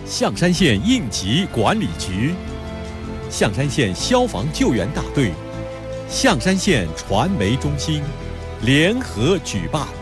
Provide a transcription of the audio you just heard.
象山县应急管理局、象山县消防救援大队、象山县传媒中心联合举办。